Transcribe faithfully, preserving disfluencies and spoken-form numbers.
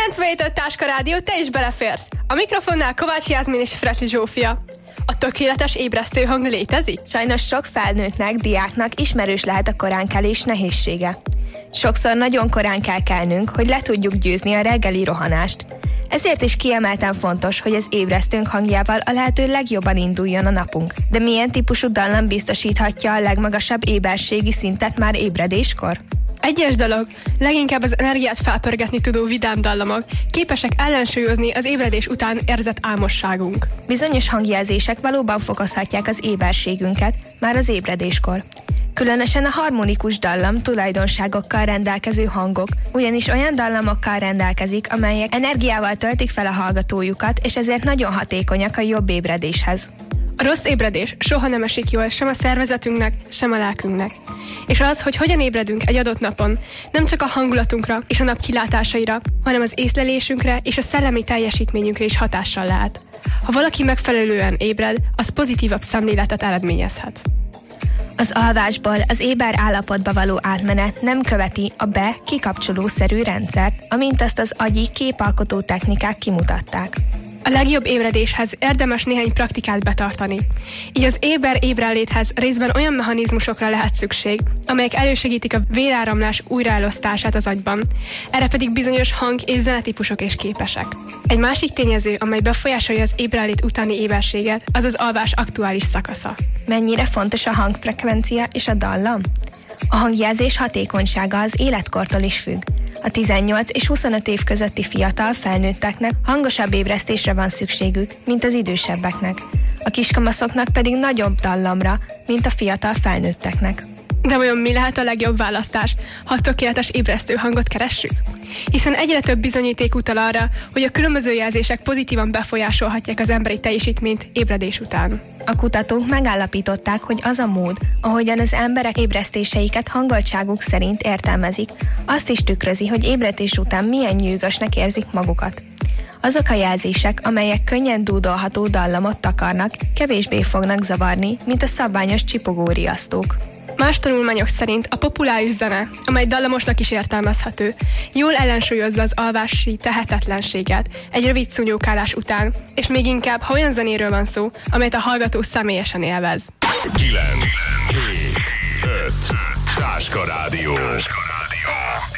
kilencvenhét öt Táska Rádió, te is beleférsz. A mikrofonnál Kovács Jászmin és Fretli Zsófia. A tökéletes ébresztő hang létezik? Sajnos sok felnőttnek, diáknak ismerős lehet a koránkelés nehézsége. Sokszor nagyon korán kell kelnünk, hogy le tudjuk győzni a reggeli rohanást. Ezért is kiemelten fontos, hogy az ébresztőnk hangjával a lehető legjobban induljon a napunk. De milyen típusú dallam biztosíthatja a legmagasabb éberségi szintet már ébredéskor? Egyes dolog, leginkább az energiát felpörgetni tudó vidám dallamok képesek ellensúlyozni az ébredés után érzett álmosságunk. Bizonyos hangjelzések valóban fokozhatják az éberségünket már az ébredéskor. Különösen a harmonikus dallam tulajdonságokkal rendelkező hangok, ugyanis olyan dallamokkal rendelkezik, amelyek energiával töltik fel a hallgatójukat, és ezért nagyon hatékonyak a jobb ébredéshez. A rossz ébredés soha nem esik jól sem a szervezetünknek, sem a lelkünknek. És az, hogy hogyan ébredünk egy adott napon, nem csak a hangulatunkra és a nap kilátásaira, hanem az észlelésünkre és a szellemi teljesítményünkre is hatással lehet. Ha valaki megfelelően ébred, az pozitívabb szemléletet eredményezhet. Az alvásból az éber állapotba való átmenet nem követi a be-kikapcsolószerű rendszert, amint azt az agyi képalkotó technikák kimutatták. A legjobb ébredéshez érdemes néhány praktikát betartani. Így az éber ébrenléthez részben olyan mechanizmusokra lehet szükség, amelyek elősegítik a véráramlás újraelosztását az agyban. Erre pedig bizonyos hang- és zenetípusok is képesek. Egy másik tényező, amely befolyásolja az ébrenlét utáni éberséget, az az alvás aktuális szakasza. Mennyire fontos a hangfrekvencia és a dallam? A hangjelzés hatékonysága az életkortól is függ. A tizennyolc és huszonöt év közötti fiatal felnőtteknek hangosabb ébresztésre van szükségük, mint az idősebbeknek. A kiskamaszoknak pedig nagyobb dallamra, mint a fiatal felnőtteknek. De vajon mi lehet a legjobb választás, ha a tökéletes ébresztő hangot keressük? Hiszen egyre több bizonyíték utal arra, hogy a különböző jelzések pozitívan befolyásolhatják az emberi teljesítményt ébredés után. A kutatók megállapították, hogy az a mód, ahogyan az emberek ébresztéseiket hangoltságuk szerint értelmezik, azt is tükrözi, hogy ébredés után milyen nyűgösnek érzik magukat. Azok a jelzések, amelyek könnyen dúdolható dallamot takarnak, kevésbé fognak zavarni, mint a szabványos csipogóriasztók. Más tanulmányok szerint a populáris zene, amely dallamosnak is értelmezhető, jól ellensúlyozza az alvási tehetetlenséget egy rövid szúnyókálás után, és még inkább, ha olyan zenéről van szó, amelyet a hallgató személyesen élvez. kilenc, hét, öt, Táska Rádió.